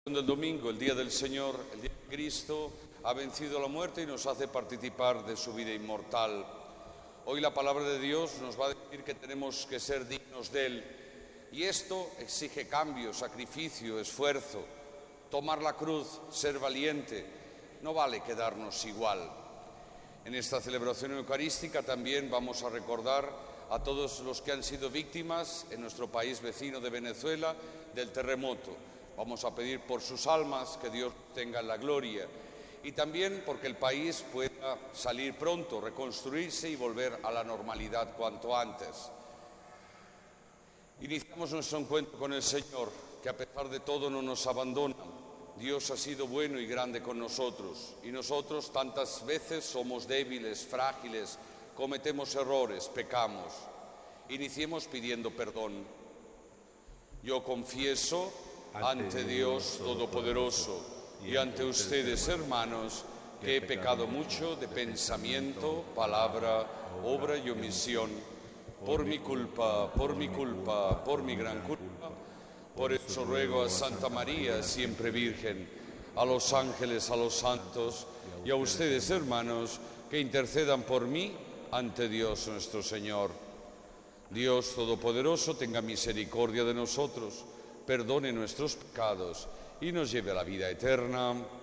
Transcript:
El domingo, el día del Señor, el día de Cristo, ha vencido la muerte y nos hace participar de su vida inmortal. Hoy la palabra de Dios nos va a decir que tenemos que ser dignos de Él. Y esto exige cambio, sacrificio, esfuerzo, tomar la cruz, ser valiente. No vale quedarnos igual. En esta celebración eucarística también vamos a recordar a todos los que han sido víctimas en nuestro país vecino de Venezuela del terremoto. Vamos a pedir por sus almas, que Dios tenga la gloria, y también porque el país pueda salir pronto, reconstruirse y volver a la normalidad cuanto antes. Iniciamos nuestro encuentro con el Señor, que a pesar de todo no nos abandona. Dios ha sido bueno y grande con nosotros, y nosotros tantas veces somos débiles, frágiles, cometemos errores, pecamos. Iniciemos pidiendo perdón. Yo confieso ante Dios Todopoderoso y ante ustedes, hermanos, que he pecado mucho de pensamiento, palabra, obra y omisión, por mi culpa, por mi gran culpa. Por eso ruego a Santa María, siempre Virgen, a los ángeles, a los santos y a ustedes, hermanos, que intercedan por mí ante Dios nuestro Señor. Dios Todopoderoso tenga misericordia de nosotros, perdone nuestros pecados y nos lleve a la vida eterna.